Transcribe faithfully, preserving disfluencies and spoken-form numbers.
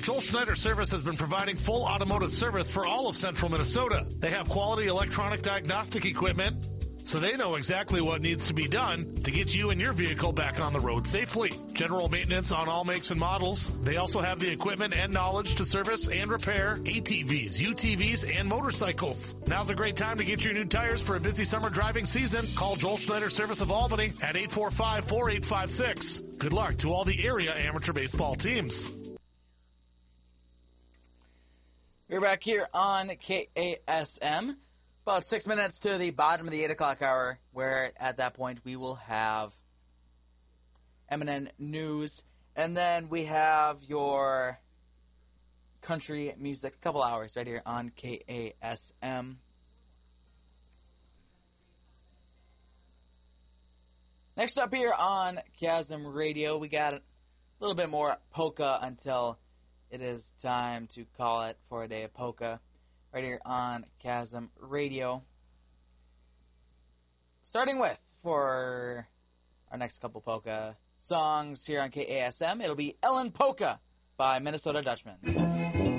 Joel Schneider Service has been providing full automotive service for all of central Minnesota. They have quality electronic diagnostic equipment, so they know exactly what needs to be done to get you and your vehicle back on the road safely. General maintenance on all makes and models. They also have the equipment and knowledge to service and repair A T Vs, U T Vs, and motorcycles. Now's a great time to get your new tires for a busy summer driving season. Call Joel Schneider Service of Albany at eight four five, four eight five six. Good luck to all the area amateur baseball teams. We're back here on K A S M. About six minutes to the bottom of the eight o'clock hour, where at that point we will have M N N News, and then we have your country music, a couple hours right here on K A S M. Next up here on Chasm Radio, we got a little bit more polka until it is time to call it for a day of polka. Right here on Chasm Radio. Starting with, for our next couple polka songs here on K A S M, it'll be Ellen Polka by Minnesota Dutchman.